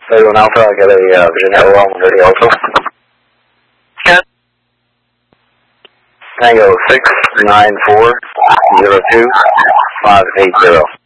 Radio Alpha, I got a Virginia OL 130 also. Tango 69402 580.